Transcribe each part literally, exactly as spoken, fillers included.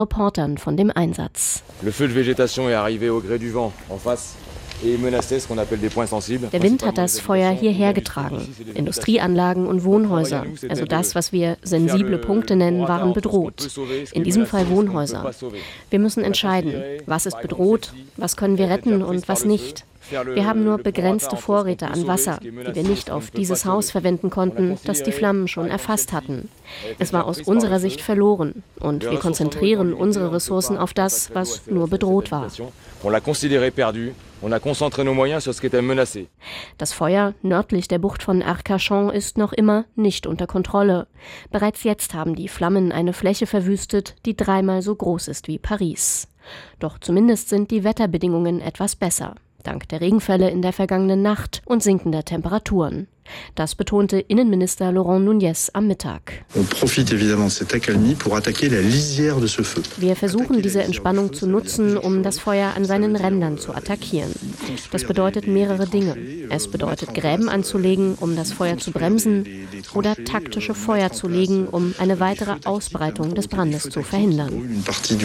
Reportern von dem Einsatz. Le feu de végétation est arrivé au gré du vent en face. Der Wind hat das Feuer hierher getragen. Industrieanlagen und Wohnhäuser, also das, was wir sensible Punkte nennen, waren bedroht. In diesem Fall Wohnhäuser. Wir müssen entscheiden, was ist bedroht, was können wir retten und was nicht. Wir haben nur begrenzte Vorräte an Wasser, die wir nicht auf dieses Haus verwenden konnten, das die Flammen schon erfasst hatten. Es war aus unserer Sicht verloren und wir konzentrieren unsere Ressourcen auf das, was nur bedroht war. Das Feuer nördlich der Bucht von Arcachon ist noch immer nicht unter Kontrolle. Bereits jetzt haben die Flammen eine Fläche verwüstet, die dreimal so groß ist wie Paris. Doch zumindest sind die Wetterbedingungen etwas besser. Dank der Regenfälle in der vergangenen Nacht und sinkender Temperaturen. Das betonte Innenminister Laurent Nunez am Mittag. Wir versuchen, diese Entspannung zu nutzen, um das Feuer an seinen Rändern zu attackieren. Das bedeutet mehrere Dinge. Es bedeutet, Gräben anzulegen, um das Feuer zu bremsen, oder taktische Feuer zu legen, um eine weitere Ausbreitung des Brandes zu verhindern.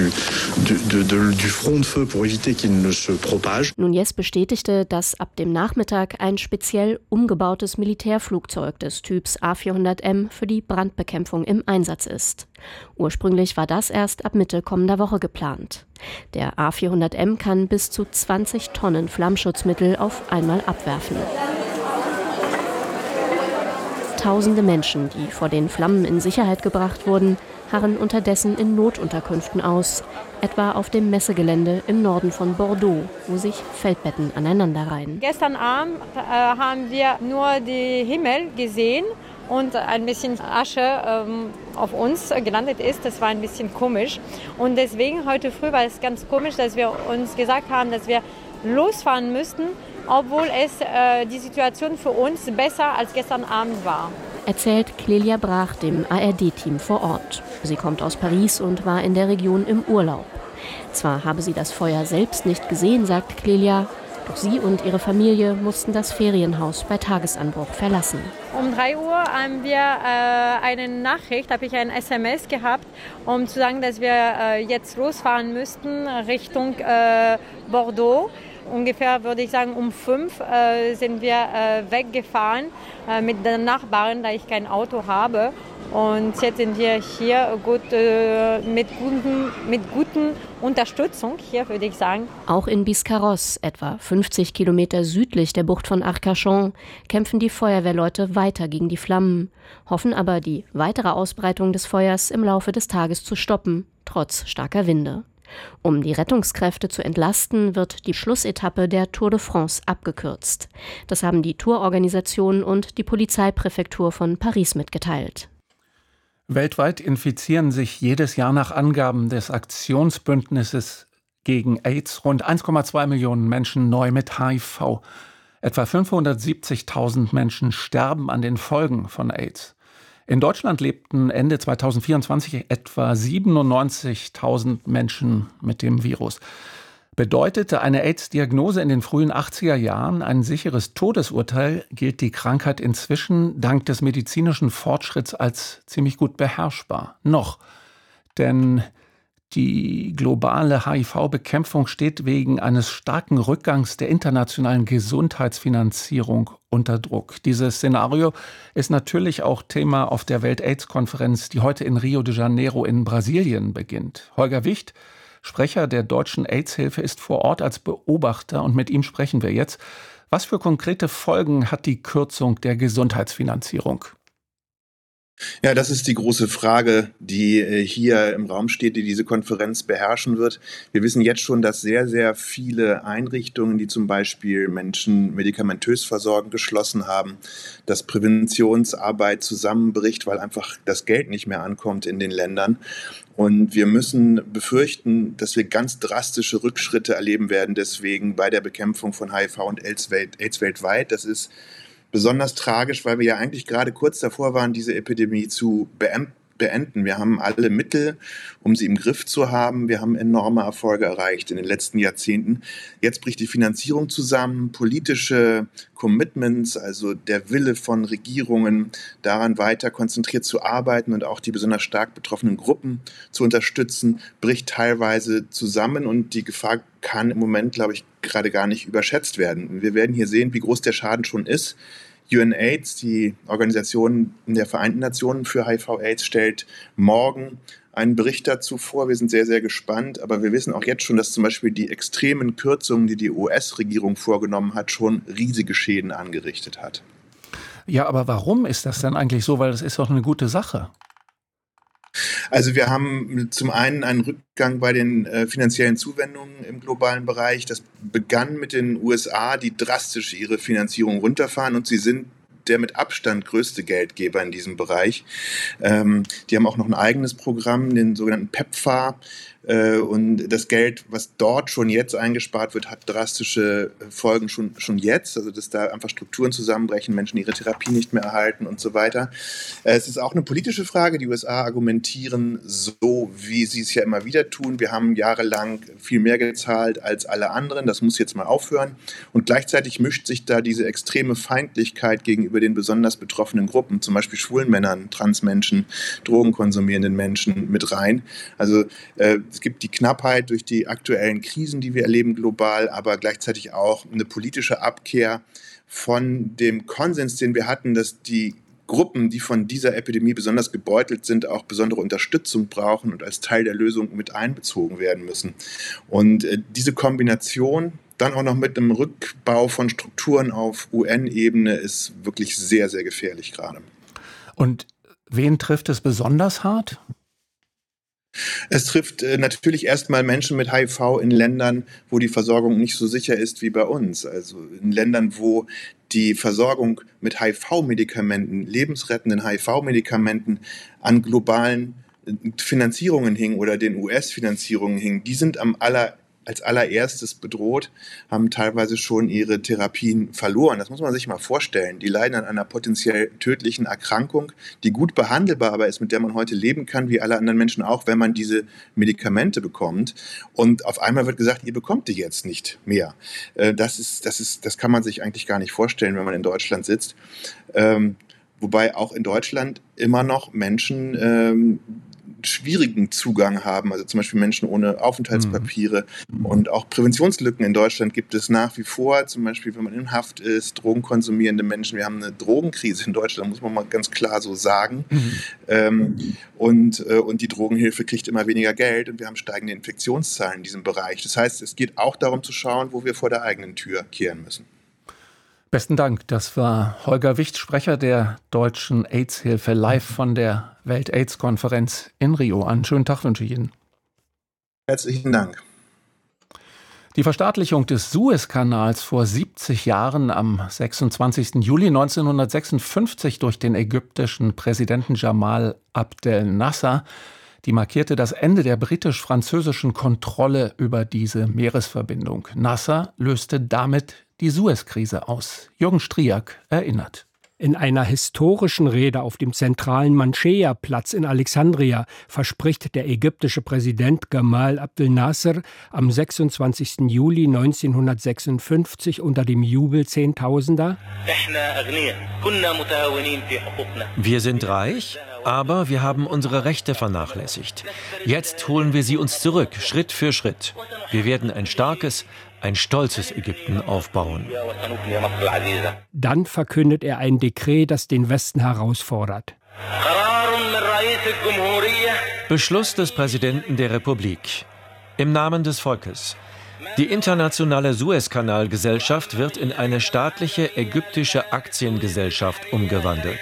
Nunez bestätigte, dass ab dem Nachmittag ein speziell umgebautes Militärflugzeug des Typs A vierhundert M für die Brandbekämpfung im Einsatz ist. Ursprünglich war das erst ab Mitte kommender Woche geplant. Der A vierhundert M kann bis zu zwanzig Tonnen Flammschutzmittel auf einmal abwerfen. Tausende Menschen, die vor den Flammen in Sicherheit gebracht wurden, harren unterdessen in Notunterkünften aus, etwa auf dem Messegelände im Norden von Bordeaux, wo sich Feldbetten aneinanderreihen. Gestern Abend äh, haben wir nur den Himmel gesehen und ein bisschen Asche ähm, auf uns gelandet ist. Das war ein bisschen komisch. Und deswegen heute früh war es ganz komisch, dass wir uns gesagt haben, dass wir losfahren müssten, obwohl es äh, die Situation für uns besser als gestern Abend war. Erzählt Clélia Brach dem A R D-Team vor Ort. Sie kommt aus Paris und war in der Region im Urlaub. Zwar habe sie das Feuer selbst nicht gesehen, sagt Clélia, doch sie und ihre Familie mussten das Ferienhaus bei Tagesanbruch verlassen. Um drei Uhr haben wir äh, eine Nachricht, habe ich ein S M S gehabt, um zu sagen, dass wir äh, jetzt losfahren müssten Richtung äh, Bordeaux. Ungefähr, würde ich sagen, um fünf äh, sind wir äh, weggefahren äh, mit den Nachbarn, da ich kein Auto habe. Und jetzt sind wir hier gut, äh, mit, guten, mit guten Unterstützung, hier würde ich sagen. Auch in Biscarrosse, etwa fünfzig Kilometer südlich der Bucht von Arcachon, kämpfen die Feuerwehrleute weiter gegen die Flammen, hoffen aber, die weitere Ausbreitung des Feuers im Laufe des Tages zu stoppen, trotz starker Winde. Um die Rettungskräfte zu entlasten, wird die Schlussetappe der Tour de France abgekürzt. Das haben die Tourorganisation und die Polizeipräfektur von Paris mitgeteilt. Weltweit infizieren sich jedes Jahr nach Angaben des Aktionsbündnisses gegen AIDS rund eins Komma zwei Millionen Menschen neu mit H I V. Etwa fünfhundertsiebzigtausend Menschen sterben an den Folgen von AIDS. In Deutschland lebten Ende zweitausendvierundzwanzig etwa siebenundneunzigtausend Menschen mit dem Virus. Bedeutete eine AIDS-Diagnose in den frühen achtziger Jahren ein sicheres Todesurteil, gilt die Krankheit inzwischen dank des medizinischen Fortschritts als ziemlich gut beherrschbar. Noch. Denn die globale H I V-Bekämpfung steht wegen eines starken Rückgangs der internationalen Gesundheitsfinanzierung unter Druck. Dieses Szenario ist natürlich auch Thema auf der Welt-AIDS-Konferenz, die heute in Rio de Janeiro in Brasilien beginnt. Holger Wicht, Sprecher der Deutschen AIDS-Hilfe, ist vor Ort als Beobachter und mit ihm sprechen wir jetzt. Was für konkrete Folgen hat die Kürzung der Gesundheitsfinanzierung? Ja, das ist die große Frage, die äh, hier im Raum steht, die diese Konferenz beherrschen wird. Wir wissen jetzt schon, dass sehr, sehr viele Einrichtungen, die zum Beispiel Menschen medikamentös versorgen, geschlossen haben, dass Präventionsarbeit zusammenbricht, weil einfach das Geld nicht mehr ankommt in den Ländern. Und wir müssen befürchten, dass wir ganz drastische Rückschritte erleben werden, deswegen bei der Bekämpfung von H I V und AIDS weltweit. Das ist besonders tragisch, weil wir ja eigentlich gerade kurz davor waren, diese Epidemie zu beenden. Wir haben alle Mittel, um sie im Griff zu haben. Wir haben enorme Erfolge erreicht in den letzten Jahrzehnten. Jetzt bricht die Finanzierung zusammen, politische Commitments, also der Wille von Regierungen, daran weiter konzentriert zu arbeiten und auch die besonders stark betroffenen Gruppen zu unterstützen, bricht teilweise zusammen und die Gefahr kann im Moment, glaube ich, gerade gar nicht überschätzt werden. Wir werden hier sehen, wie groß der Schaden schon ist. UNAIDS, die Organisation der Vereinten Nationen für H I V-Aids, stellt morgen einen Bericht dazu vor. Wir sind sehr, sehr gespannt, aber wir wissen auch jetzt schon, dass zum Beispiel die extremen Kürzungen, die die U S-Regierung vorgenommen hat, schon riesige Schäden angerichtet hat. Ja, aber warum ist das denn eigentlich so? Weil das ist doch eine gute Sache. Also wir haben zum einen einen Rückgang bei den äh, finanziellen Zuwendungen im globalen Bereich. Das begann mit den U S A, die drastisch ihre Finanzierung runterfahren und sie sind der mit Abstand größte Geldgeber in diesem Bereich. Ähm, die haben auch noch ein eigenes Programm, den sogenannten PEPFAR. Äh, und das Geld, was dort schon jetzt eingespart wird, hat drastische Folgen schon, schon jetzt. Also dass da einfach Strukturen zusammenbrechen, Menschen ihre Therapie nicht mehr erhalten und so weiter. Äh, es ist auch eine politische Frage. Die U S A argumentieren so, wie sie es ja immer wieder tun. Wir haben jahrelang viel mehr gezahlt als alle anderen. Das muss jetzt mal aufhören. Und gleichzeitig mischt sich da diese extreme Feindlichkeit gegenüber den besonders betroffenen Gruppen, zum Beispiel schwulen Männern, Transmenschen, drogenkonsumierenden Menschen mit rein. Also äh, es gibt die Knappheit durch die aktuellen Krisen, die wir erleben global, aber gleichzeitig auch eine politische Abkehr von dem Konsens, den wir hatten, dass die Gruppen, die von dieser Epidemie besonders gebeutelt sind, auch besondere Unterstützung brauchen und als Teil der Lösung mit einbezogen werden müssen. Und äh, diese Kombination dann auch noch mit einem Rückbau von Strukturen auf U N-Ebene ist wirklich sehr, sehr gefährlich gerade. Und wen trifft es besonders hart? Es trifft äh, natürlich erstmal Menschen mit H I V in Ländern, wo die Versorgung nicht so sicher ist wie bei uns. Also in Ländern, wo die Versorgung mit H I V-Medikamenten, lebensrettenden H I V-Medikamenten an globalen Finanzierungen hing oder den U S-Finanzierungen hing, die sind am aller als allererstes bedroht, haben teilweise schon ihre Therapien verloren. Das muss man sich mal vorstellen. Die leiden an einer potenziell tödlichen Erkrankung, die gut behandelbar aber ist, mit der man heute leben kann, wie alle anderen Menschen auch, wenn man diese Medikamente bekommt. Und auf einmal wird gesagt, ihr bekommt die jetzt nicht mehr. Das ist, das ist, das kann man sich eigentlich gar nicht vorstellen, wenn man in Deutschland sitzt. Wobei auch in Deutschland immer noch Menschen ähm, schwierigen Zugang haben, also zum Beispiel Menschen ohne Aufenthaltspapiere mhm. und auch Präventionslücken in Deutschland gibt es nach wie vor, zum Beispiel wenn man in Haft ist, drogenkonsumierende Menschen, wir haben eine Drogenkrise in Deutschland, muss man mal ganz klar so sagen mhm. ähm, und, äh, und die Drogenhilfe kriegt immer weniger Geld und wir haben steigende Infektionszahlen in diesem Bereich. Das heißt, es geht auch darum zu schauen, wo wir vor der eigenen Tür kehren müssen. Besten Dank. Das war Holger Wicht, Sprecher der Deutschen AIDS-Hilfe, live von der Welt-AIDS-Konferenz in Rio. Einen schönen Tag wünsche ich Ihnen. Herzlichen Dank. Die Verstaatlichung des Suezkanals vor siebzig Jahren am sechsundzwanzigsten Juli neunzehnhundertsechsundfünfzig durch den ägyptischen Präsidenten Jamal Abdel Nasser, die markierte das Ende der britisch-französischen Kontrolle über diese Meeresverbindung. Nasser löste damit die Suezkrise aus. Jürgen Striak erinnert. In einer historischen Rede auf dem zentralen Manschea-Platz in Alexandria verspricht der ägyptische Präsident Gamal Abdel Nasser am sechsundzwanzigsten Juli neunzehnhundertsechsundfünfzig unter dem Jubel Zehntausender: Wir sind reich, aber wir haben unsere Rechte vernachlässigt. Jetzt holen wir sie uns zurück, Schritt für Schritt. Wir werden ein starkes, ein stolzes Ägypten aufbauen. Dann verkündet er ein Dekret, das den Westen herausfordert. Beschluss des Präsidenten der Republik. Im Namen des Volkes. Die internationale Suezkanalgesellschaft wird in eine staatliche ägyptische Aktiengesellschaft umgewandelt.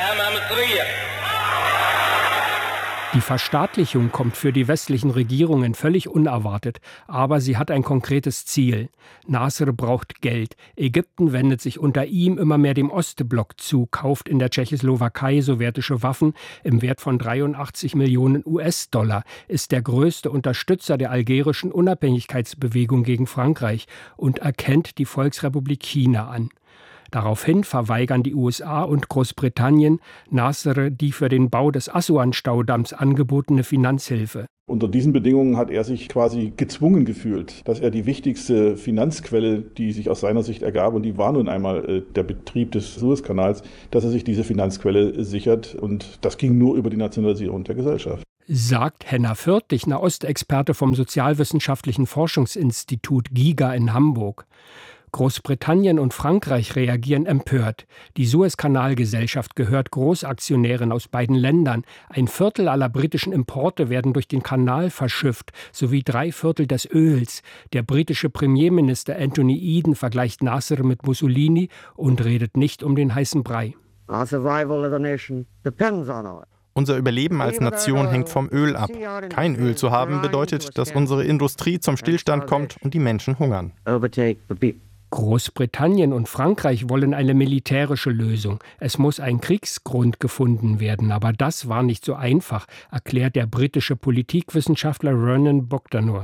Die Verstaatlichung kommt für die westlichen Regierungen völlig unerwartet, aber sie hat ein konkretes Ziel. Nasser braucht Geld. Ägypten wendet sich unter ihm immer mehr dem Ostblock zu, kauft in der Tschechoslowakei sowjetische Waffen im Wert von dreiundachtzig Millionen U S-Dollar, ist der größte Unterstützer der algerischen Unabhängigkeitsbewegung gegen Frankreich und erkennt die Volksrepublik China an. Daraufhin verweigern die U S A und Großbritannien Nasser die für den Bau des Assuan-Staudamms angebotene Finanzhilfe. Unter diesen Bedingungen hat er sich quasi gezwungen gefühlt, dass er die wichtigste Finanzquelle, die sich aus seiner Sicht ergab, und die war nun einmal äh, der Betrieb des Suezkanals, dass er sich diese Finanzquelle sichert. Und das ging nur über die Nationalisierung der Gesellschaft. Sagt Henner Fürth, Nahostexperte vom Sozialwissenschaftlichen Forschungsinstitut GIGA in Hamburg. Großbritannien und Frankreich reagieren empört. Die Suezkanalgesellschaft gehört Großaktionären aus beiden Ländern. Ein Viertel aller britischen Importe werden durch den Kanal verschifft, sowie drei Viertel des Öls. Der britische Premierminister Anthony Eden vergleicht Nasser mit Mussolini und redet nicht um den heißen Brei. Our survival as a nation depends on oil. Unser Überleben als Nation hängt vom Öl ab. Kein Öl zu haben bedeutet, dass unsere Industrie zum Stillstand kommt und die Menschen hungern. Großbritannien und Frankreich wollen eine militärische Lösung. Es muss ein Kriegsgrund gefunden werden, aber das war nicht so einfach, erklärt der britische Politikwissenschaftler Ronan Bogdanor.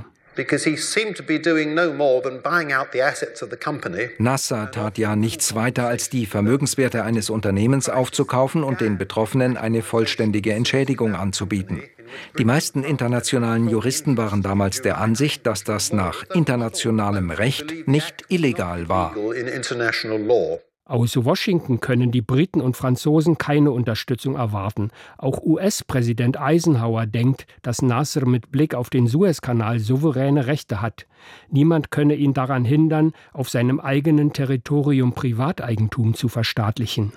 Nasser tat ja nichts weiter, als die Vermögenswerte eines Unternehmens aufzukaufen und den Betroffenen eine vollständige Entschädigung anzubieten. Die meisten internationalen Juristen waren damals der Ansicht, dass das nach internationalem Recht nicht illegal war. Aus Washington können die Briten und Franzosen keine Unterstützung erwarten. Auch U S-Präsident Eisenhower denkt, dass Nasser mit Blick auf den Suezkanal souveräne Rechte hat. Niemand könne ihn daran hindern, auf seinem eigenen Territorium Privateigentum zu verstaatlichen.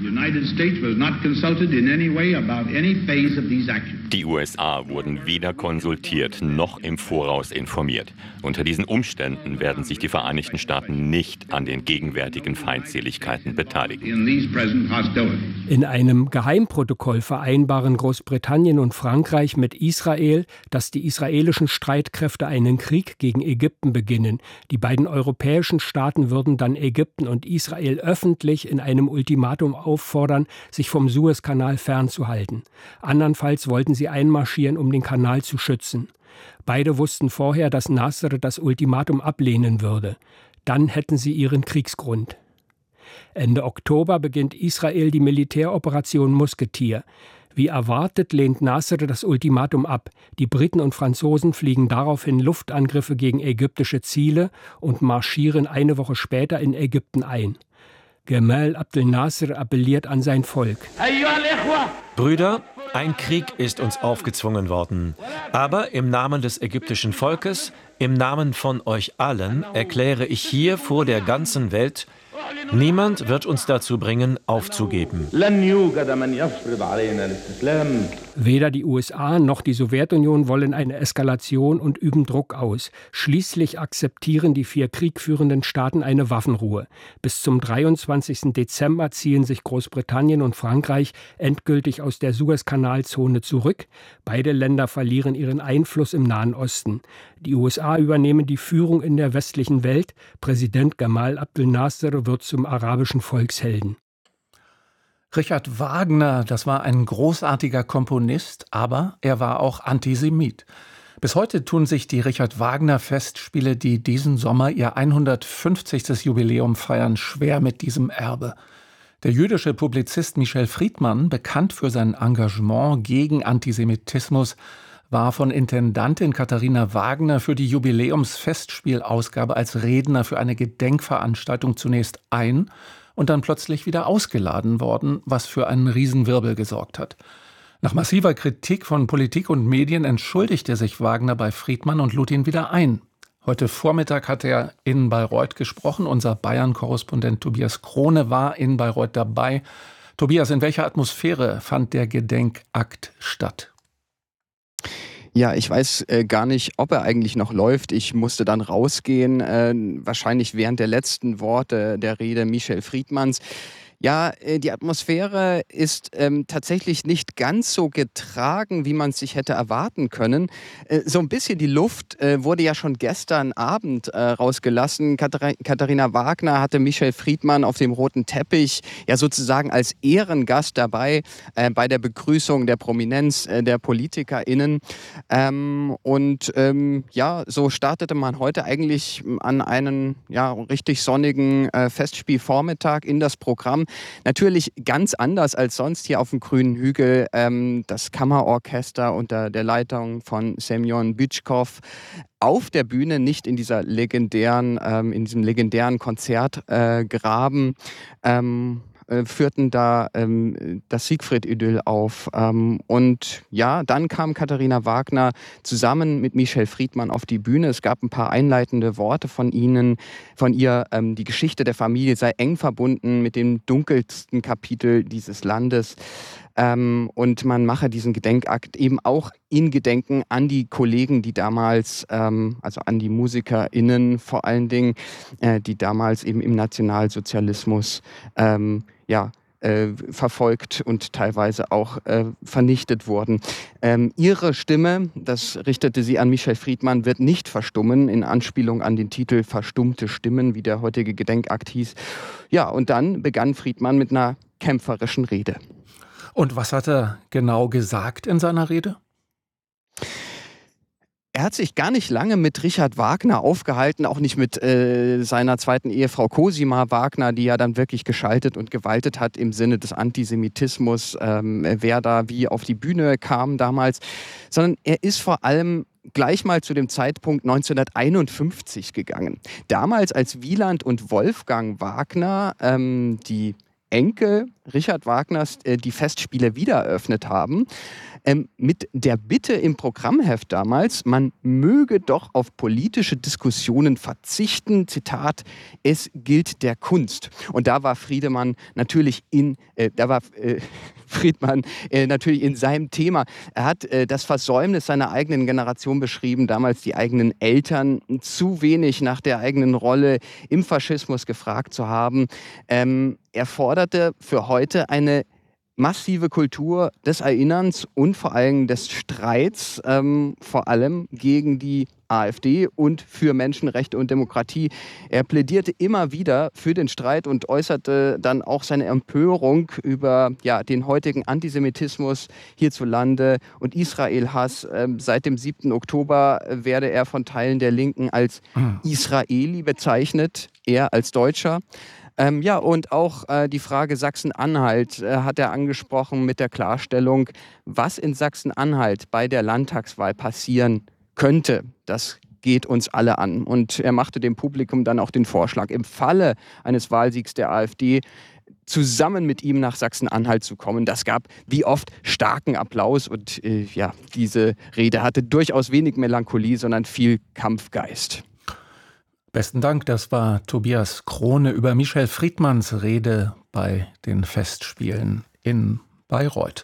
Die U S A wurden weder konsultiert noch im Voraus informiert. Unter diesen Umständen werden sich die Vereinigten Staaten nicht an den gegenwärtigen Feindseligkeiten beteiligen. In einem Geheimprotokoll vereinbaren Großbritannien und Frankreich mit Israel, dass die israelischen Streitkräfte einen Krieg gegen Ägypten beginnen. Die beiden europäischen Staaten würden dann Ägypten und Israel öffentlich in einem Ultimatum auffordern, sich vom Suezkanal fernzuhalten. Andernfalls wollten sie einmarschieren, um den Kanal zu schützen. Beide wussten vorher, dass Nasser das Ultimatum ablehnen würde. Dann hätten sie ihren Kriegsgrund. Ende Oktober beginnt Israel die Militäroperation Musketier. Wie erwartet lehnt Nasser das Ultimatum ab. Die Briten und Franzosen fliegen daraufhin Luftangriffe gegen ägyptische Ziele und marschieren eine Woche später in Ägypten ein. Gamal Abdel Nasser appelliert an sein Volk. Brüder, ein Krieg ist uns aufgezwungen worden. Aber im Namen des ägyptischen Volkes, im Namen von euch allen, erkläre ich hier vor der ganzen Welt, niemand wird uns dazu bringen, aufzugeben. Weder die U S A noch die Sowjetunion wollen eine Eskalation und üben Druck aus. Schließlich akzeptieren die vier kriegführenden Staaten eine Waffenruhe. Bis zum dreiundzwanzigsten Dezember ziehen sich Großbritannien und Frankreich endgültig aus der Suezkanalzone zurück. Beide Länder verlieren ihren Einfluss im Nahen Osten. Die U S A übernehmen die Führung in der westlichen Welt. Präsident Gamal Abdel Nasser wird zum arabischen Volkshelden. Richard Wagner, das war ein großartiger Komponist, aber er war auch Antisemit. Bis heute tun sich die Richard-Wagner-Festspiele, die diesen Sommer ihr hundertfünfzigstes Jubiläum feiern, schwer mit diesem Erbe. Der jüdische Publizist Michel Friedmann, bekannt für sein Engagement gegen Antisemitismus, war von Intendantin Katharina Wagner für die Jubiläumsfestspielausgabe als Redner für eine Gedenkveranstaltung zunächst ein- und dann plötzlich wieder ausgeladen worden, was für einen Riesenwirbel gesorgt hat. Nach massiver Kritik von Politik und Medien entschuldigte sich Wagner bei Friedmann und lud ihn wieder ein. Heute Vormittag hat er in Bayreuth gesprochen. Unser Bayern-Korrespondent Tobias Krone war in Bayreuth dabei. Tobias, in welcher Atmosphäre fand der Gedenkakt statt? Ja, ich weiß äh, gar nicht, ob er eigentlich noch läuft. Ich musste dann rausgehen, äh, wahrscheinlich während der letzten Worte der Rede Michel Friedmanns. Ja, die Atmosphäre ist ähm, tatsächlich nicht ganz so getragen, wie man es sich hätte erwarten können. Äh, so ein bisschen die Luft äh, wurde ja schon gestern Abend äh, rausgelassen. Katharina, Katharina Wagner hatte Michel Friedmann auf dem roten Teppich ja sozusagen als Ehrengast dabei äh, bei der Begrüßung der Prominenz äh, der PolitikerInnen. Ähm, und ähm, ja, so startete man heute eigentlich an einen ja, richtig sonnigen äh, Festspielvormittag in das Programm. Natürlich ganz anders als sonst hier auf dem grünen Hügel. Ähm, das Kammerorchester unter der Leitung von Semyon Bytschkow auf der Bühne, nicht in dieser legendären, ähm, in diesem legendären Konzertgraben. Äh, ähm, führten da ähm, das Siegfried-Idyll auf. Ähm, und ja, dann kam Katharina Wagner zusammen mit Michel Friedmann auf die Bühne. Es gab ein paar einleitende Worte von ihnen, von ihr. Ähm, die Geschichte der Familie sei eng verbunden mit dem dunkelsten Kapitel dieses Landes. Ähm, und man mache diesen Gedenkakt eben auch in Gedenken an die Kollegen, die damals, ähm, also an die MusikerInnen vor allen Dingen, äh, die damals eben im Nationalsozialismus ähm, ja, äh, verfolgt und teilweise auch äh, vernichtet wurden. Ähm, ihre Stimme, das richtete sie an Michel Friedmann, wird nicht verstummen, in Anspielung an den Titel Verstummte Stimmen, wie der heutige Gedenkakt hieß. Ja, und dann begann Friedmann mit einer kämpferischen Rede. Und was hat er genau gesagt in seiner Rede? Er hat sich gar nicht lange mit Richard Wagner aufgehalten, auch nicht mit äh, seiner zweiten Ehefrau Cosima Wagner, die ja dann wirklich geschaltet und gewaltet hat im Sinne des Antisemitismus, ähm, wer da wie auf die Bühne kam damals, sondern er ist vor allem gleich mal zu dem Zeitpunkt neunzehnhunderteinundfünfzig gegangen. Damals, als Wieland und Wolfgang Wagner ähm, die Enkel Richard Wagners äh, die Festspiele wieder eröffnet haben, ähm, mit der Bitte im Programmheft damals, man möge doch auf politische Diskussionen verzichten. Zitat, es gilt der Kunst. Und da war Friedemann natürlich in, äh, da war äh, Friedmann äh, natürlich in seinem Thema. Er hat äh, das Versäumnis seiner eigenen Generation beschrieben, damals die eigenen Eltern zu wenig nach der eigenen Rolle im Faschismus gefragt zu haben. Ähm, er forderte für heute eine massive Kultur des Erinnerns und vor allem des Streits, ähm, vor allem gegen die AfD und für Menschenrechte und Demokratie. Er plädierte immer wieder für den Streit und äußerte dann auch seine Empörung über ja, den heutigen Antisemitismus hierzulande und Israel-Hass. Ähm, seit dem siebten Oktober werde er von Teilen der Linken als Israeli bezeichnet, er als Deutscher. Ähm, ja, und auch äh, die Frage Sachsen-Anhalt äh, hat er angesprochen mit der Klarstellung, was in Sachsen-Anhalt bei der Landtagswahl passieren könnte. Das geht uns alle an. Und er machte dem Publikum dann auch den Vorschlag, im Falle eines Wahlsiegs der AfD zusammen mit ihm nach Sachsen-Anhalt zu kommen. Das gab wie oft starken Applaus und äh, ja, diese Rede hatte durchaus wenig Melancholie, sondern viel Kampfgeist. Besten Dank, das war Tobias Krone über Michel Friedmanns Rede bei den Festspielen in Bayreuth.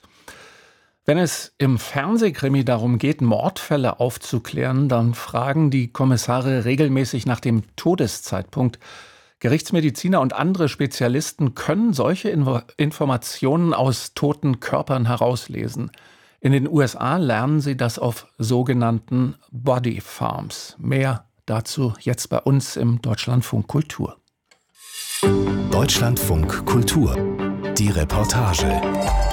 Wenn es im Fernsehkrimi darum geht, Mordfälle aufzuklären, dann fragen die Kommissare regelmäßig nach dem Todeszeitpunkt. Gerichtsmediziner und andere Spezialisten können solche Invo- Informationen aus toten Körpern herauslesen. In den U S A lernen sie das auf sogenannten Body Farms. Mehr dazu jetzt bei uns im Deutschlandfunk Kultur. Deutschlandfunk Kultur. Die Reportage.